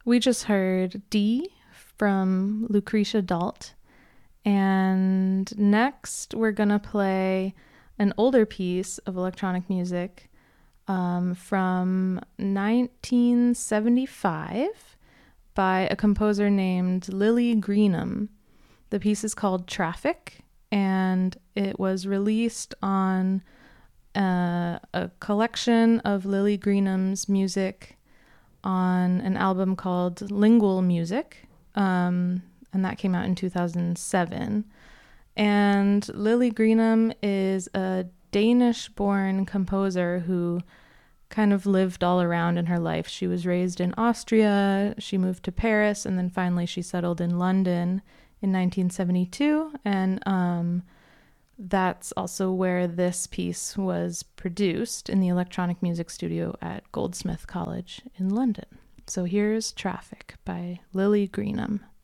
We just heard D from Lucretia Dalt. And next, we're going to play an older piece of electronic music from 1975 by a composer named Lily Greenham. The piece is called Traffic, and it was released on a collection of Lily Greenham's music on an album called Lingual Music, and that came out in 2007. And Lily Greenham is a Danish-born composer who kind of lived all around in her life. She was raised in Austria, she moved to Paris, and then finally she settled in London in 1972. And that's also where this piece was produced, in the electronic music studio at Goldsmith College in London. So here's Traffic by Lily Greenham.